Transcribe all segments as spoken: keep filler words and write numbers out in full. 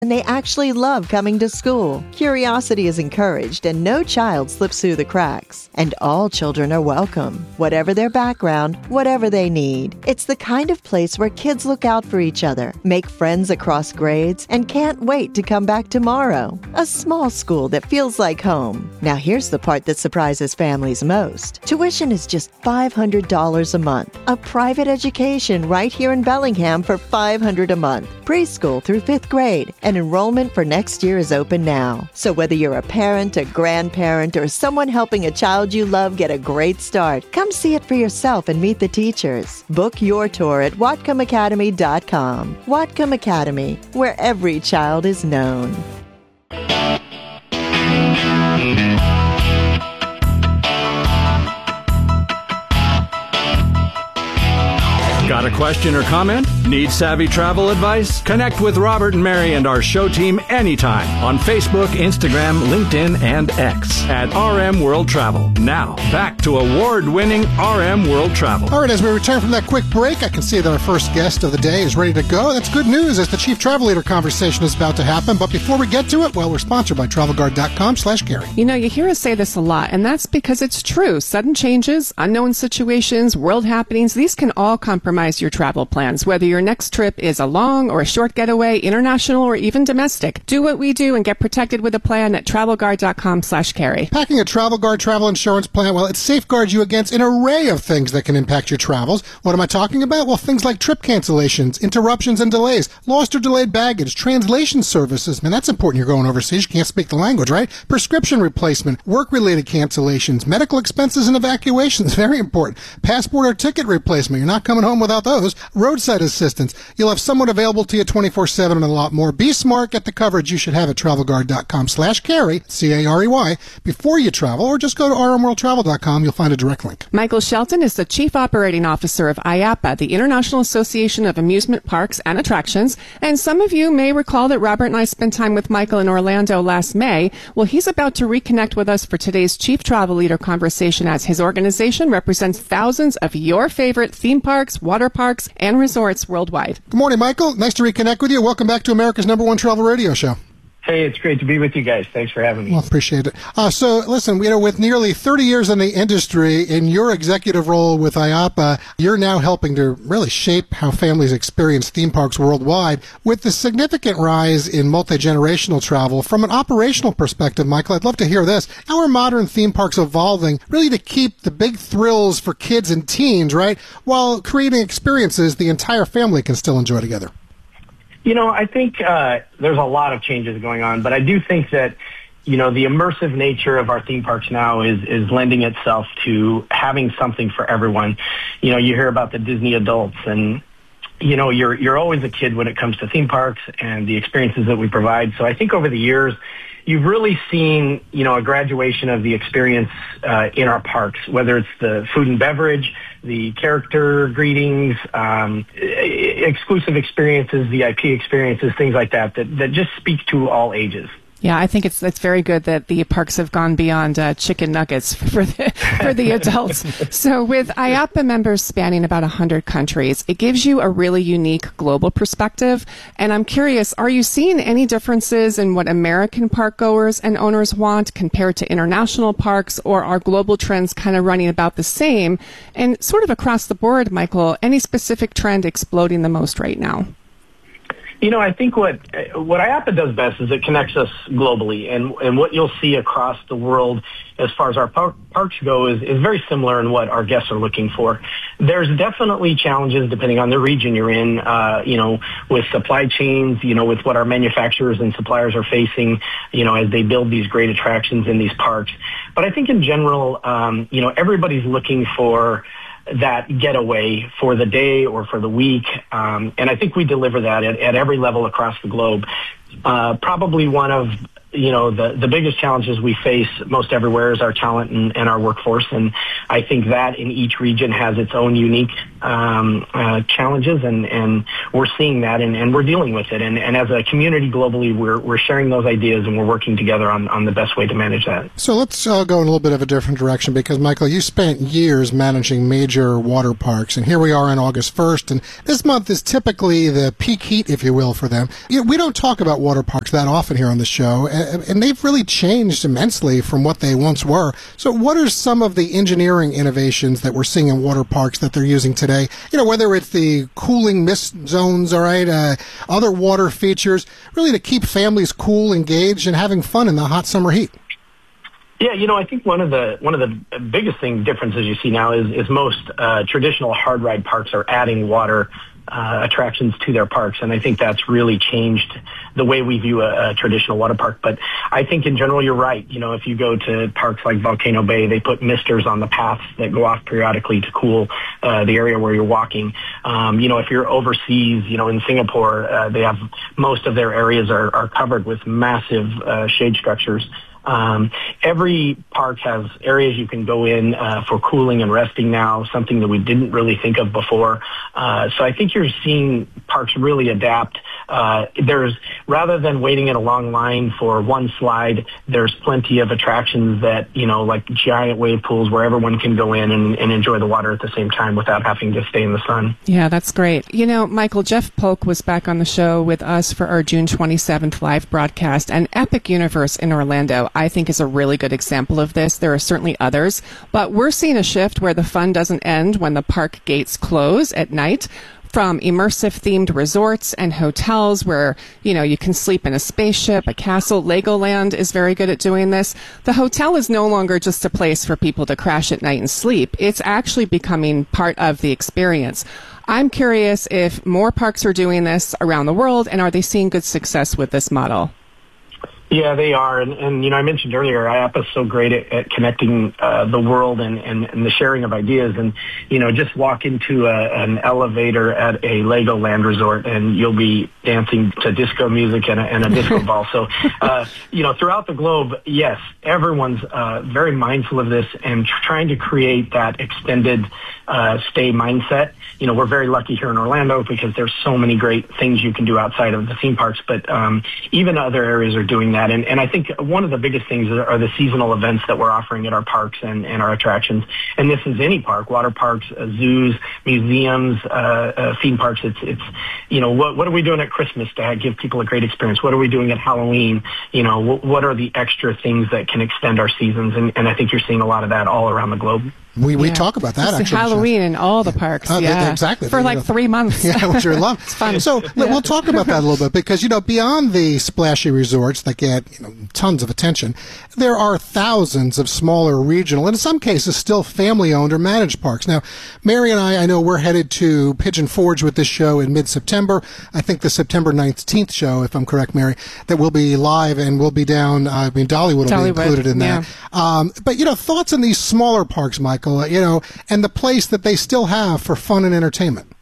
And they actually love coming to school. Curiosity is encouraged and no child slips through the cracks. And all children are welcome, whatever their background, whatever they need. It's the kind of place where kids look out for each other, make friends across grades, and can't wait to come back tomorrow. A small school that feels like home. Now here's the part that surprises families most. Tuition is just five hundred dollars a month. A private education right here in Bellingham for five hundred dollars a month. Preschool through fifth grade. And enrollment for next year is open now. So whether you're a parent, a grandparent, or someone helping a child you love get a great start, come see it for yourself and meet the teachers. Book your tour at Whatcom Academy dot com. Whatcom Academy, where every child is known. Got a question or comment? Need savvy travel advice? Connect with Robert and Mary and our show team anytime on Facebook, Instagram, LinkedIn, and X at R M World Travel. Now, back to award-winning R M World Travel. All right, as we return from that quick break, I can see that our first guest of the day is ready to go. That's good news as the Chief Travel Leader conversation is about to happen. But before we get to it, well, we're sponsored by travel guard dot com slash Gary. You know, you hear us say this a lot, and that's because it's true. Sudden changes, unknown situations, world happenings, these can all compromise your travel plans, whether your next trip is a long or a short getaway, international or even domestic. Do what we do and get protected with a plan at travel guard dot com slash carry. Packing a Travel Guard travel insurance plan, well, it safeguards you against an array of things that can impact your travels. What am I talking about? Well, things like trip cancellations, interruptions and delays, lost or delayed baggage, translation services. Man, that's important. You're going overseas. You can't speak the language, right? Prescription replacement, work-related cancellations, medical expenses and evacuations. Very important. Passport or ticket replacement. You're not coming home without those. Roadside assistance. You'll have someone available to you twenty-four seven and a lot more. Be smart. Get the coverage you should have at travel guard dot com slash carry, C A R E Y, before you travel, or just go to R M world travel dot com. You'll find a direct link. Michael Shelton is the Chief Operating Officer of I A P A, the International Association of Amusement Parks and Attractions. And some of you may recall that Robert and I spent time with Michael in Orlando last May. Well, he's about to reconnect with us for today's Chief Travel Leader conversation, as his organization represents thousands of your favorite theme parks, water parks, and resorts worldwide. Good morning, Michael. Nice to reconnect with you. Welcome back to America's number one travel radio show. Hey, it's great to be with you guys. Thanks for having me. Well, appreciate it. Uh, so, listen, you know, with nearly thirty years in the industry, in your executive role with I A P A, you're now helping to really shape how families experience theme parks worldwide. With the significant rise in multi-generational travel, from an operational perspective, Michael, I'd love to hear this. How are modern theme parks evolving really to keep the big thrills for kids and teens, right, while creating experiences the entire family can still enjoy together? You know, I think uh, there's a lot of changes going on, but I do think that, you know, the immersive nature of our theme parks now is, is lending itself to having something for everyone. You know, you hear about the Disney adults, and, you know, you're, you're always a kid when it comes to theme parks and the experiences that we provide. So I think over the years, you've really seen, you know, a graduation of the experience uh, in our parks, whether it's the food and beverage, the character greetings, um, exclusive experiences, V I P experiences, things like that, that, that just speak to all ages. Yeah, I think it's it's very good that the parks have gone beyond uh, chicken nuggets for the for the adults. So with I A P A members spanning about one hundred countries, it gives you a really unique global perspective. And I'm curious, are you seeing any differences in what American park goers and owners want compared to international parks, or are global trends kind of running about the same? And sort of across the board, Michael, any specific trend exploding the most right now? You know, I think what what I A P A does best is it connects us globally, and and what you'll see across the world as far as our par- parks go is, is very similar in what our guests are looking for. There's definitely challenges depending on the region you're in, uh, you know, with supply chains, you know, with what our manufacturers and suppliers are facing, you know, as they build these great attractions in these parks. But I think in general, um, you know, everybody's looking for that getaway for the day or for the week. Um, and I think we deliver that at, at every level across the globe. Uh, probably one of, you know, the, the biggest challenges we face most everywhere is our talent and, and our workforce. And I think that in each region has its own unique um, uh, challenges, and, and we're seeing that, and, and we're dealing with it. And, and as a community globally, we're we're sharing those ideas, and we're working together on, on the best way to manage that. So let's uh, go in a little bit of a different direction, because, Michael, you spent years managing major water parks, and here we are on August first, and this month is typically the peak heat, if you will, for them. You know, we don't talk about about water parks that often here on the show, and, and they've really changed immensely from what they once were. So what are some of the engineering innovations that we're seeing in water parks that they're using today? You know, whether it's the cooling mist zones, all right, uh, other water features, really to keep families cool, engaged, and having fun in the hot summer heat. Yeah, you know, I think one of the one of the biggest thing differences you see now is is most uh, traditional hard ride parks are adding water uh, attractions to their parks, and I think that's really changed the way we view a, a traditional water park. But I think in general, you're right. You know, if you go to parks like Volcano Bay, they put misters on the paths that go off periodically to cool uh, the area where you're walking. Um, you know, if you're overseas, you know, in Singapore, uh, they have most of their areas are, are covered with massive uh, shade structures. Um, every park has areas you can go in uh, for cooling and resting now, something that we didn't really think of before. Uh, so I think you're seeing parks really adapt. Uh, there's, rather than waiting in a long line for one slide, there's plenty of attractions that, you know, like giant wave pools where everyone can go in and, and enjoy the water at the same time without having to stay in the sun. Yeah, that's great. You know, Michael, Jeff Polk was back on the show with us for our June twenty-seventh live broadcast, and Epic Universe in Orlando, I think, is a really good example of this. There are certainly others, but we're seeing a shift where the fun doesn't end when the park gates close at night. From immersive themed resorts and hotels where, you know, you can sleep in a spaceship, a castle. Legoland is very good at doing this. The hotel is no longer just a place for people to crash at night and sleep. It's actually becoming part of the experience. I'm curious if more parks are doing this around the world, and are they seeing good success with this model? Yeah, they are. And, and, you know, I mentioned earlier, I A P A is so great at, at connecting uh, the world and, and, and the sharing of ideas. And, you know, just walk into a, an elevator at a Legoland resort and you'll be dancing to disco music and a, and a disco ball. So, uh, you know, throughout the globe, yes, everyone's uh, very mindful of this and tr- trying to create that extended uh, stay mindset. You know, we're very lucky here in Orlando because there's so many great things you can do outside of the theme parks, but um, even other areas are doing that. And, and I think one of the biggest things are the seasonal events that we're offering at our parks and, and our attractions. And this is any park, water parks, uh, zoos, museums, uh, uh, theme parks. It's, it's, you know, what, what are we doing at Christmas to give people a great experience? What are we doing at Halloween? You know, what, what are the extra things that can extend our seasons? And, and I think you're seeing a lot of that all around the globe. We we yeah. talk about that, it's actually. Halloween in all the parks, uh, yeah. Exactly. For like three months. Yeah, which I love. It's fun. So yeah. we'll talk about that a little bit because, you know, beyond the splashy resorts that get, you know, tons of attention, there are thousands of smaller regional, and in some cases still family-owned or managed parks. Now, Mary and I, I know we're headed to Pigeon Forge with this show in mid-September. I think the September nineteenth show, if I'm correct, Mary, that will be live and we'll be down, uh, I mean, Dollywood will Dollywood, be included in yeah. that. Um, but, you know, thoughts on these smaller parks, Michael, you know, and the place that they still have for fun and entertainment.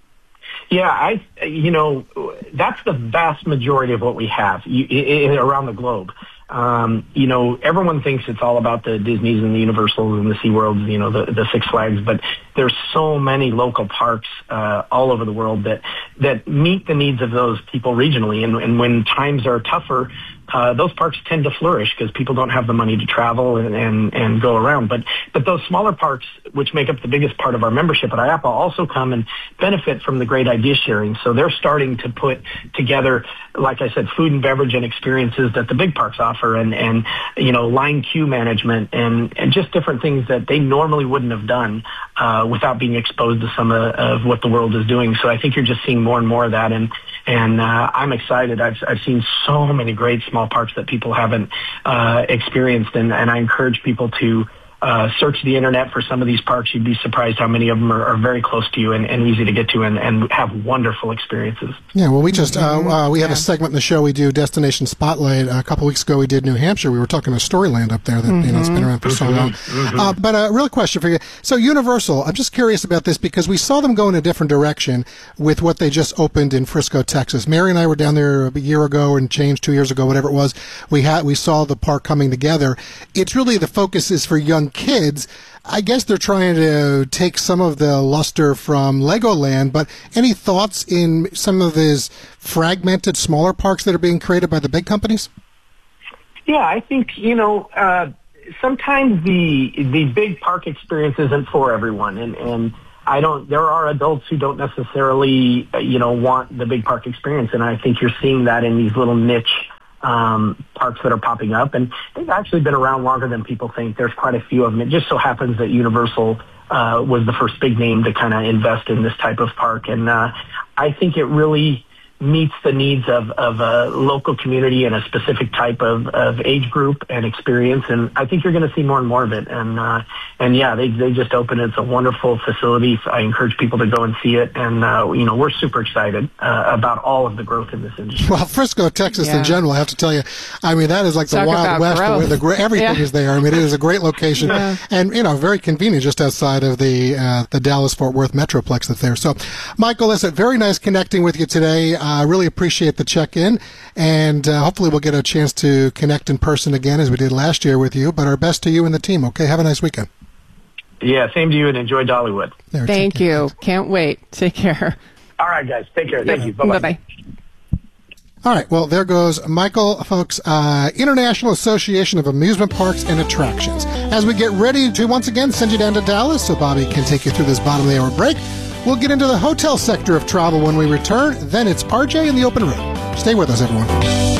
Yeah, I, you know, that's the vast majority of what we have you, I, I, around the globe. Um, you know, everyone thinks it's all about the Disneys and the Universals and the SeaWorlds, you know, the, the Six Flags, but there's so many local parks uh, all over the world that that meet the needs of those people regionally. And, and when times are tougher, Uh, those parks tend to flourish because people don't have the money to travel and, and, and go around. But but those smaller parks, which make up the biggest part of our membership at I A P A, also come and benefit from the great idea sharing. So they're starting to put together, like I said, food and beverage and experiences that the big parks offer, and, and you know, line queue management and, and just different things that they normally wouldn't have done uh, without being exposed to some of, of what the world is doing. So I think you're just seeing more and more of that, and and uh, I'm excited. I've I've seen so many great small parks that people haven't uh, experienced, and, and I encourage people to uh, search the internet for some of these parks. You'd be surprised how many of them are, are very close to you and, and easy to get to, and, and have wonderful experiences. Yeah, well, we just uh, uh, we have yeah. a segment in the show we do, Destination Spotlight. A couple weeks ago, we did New Hampshire. We were talking about Storyland up there that mm-hmm. you know it's been around for so long. Mm-hmm. Uh, but a real question for you. So Universal, I'm just curious about this because we saw them go in a different direction with what they just opened in Frisco, Texas. Mary and I were down there a year ago and changed two years ago, whatever it was. We had we saw the park coming together. It's really the focus is for young kids. I guess they're trying to take some of the luster from Legoland, but any thoughts in some of these fragmented smaller parks that are being created by the big companies? Yeah, I think, you know, uh, sometimes the the big park experience isn't for everyone, and, and I don't, there are adults who don't necessarily, uh, you know, want the big park experience. And I think you're seeing that in these little niche um, parks that are popping up. And they've actually been around longer than people think. There's quite a few of them. It just so happens that Universal uh, was the first big name to kind of invest in this type of park. And uh, I think it really meets the needs of, of a local community and a specific type of, of age group and experience. And I think you're going to see more and more of it. And, uh, and yeah, they, they just opened it. It's a wonderful facility. I encourage people to go and see it. And, uh, you know, we're super excited uh, about all of the growth in this industry. Well, Frisco, Texas yeah. in general, I have to tell you, I mean, that is like Talk the Wild West growth. where the, gra- everything yeah. is there. I mean, it is a great location yeah. and, you know, very convenient just outside of the, uh, the Dallas-Fort Worth Metroplex that's there. So, Michael, listen, very nice connecting with you today. I uh, really appreciate the check-in, and uh, hopefully we'll get a chance to connect in person again as we did last year with you. But our best to you and the team, okay? Have a nice weekend. Yeah, same to you, and enjoy Dollywood. There, Thank you. Can't wait. Take care. All right, guys. Take care. Thank yeah. you. Bye-bye. Bye-bye. All right, well, there goes Michael, folks, uh, International Association of Amusement Parks and Attractions. As we get ready to once again send you down to Dallas so Bobby can take you through this bottom of the hour break, we'll get into the hotel sector of travel when we return. Then it's R J in the open room. Stay with us, everyone.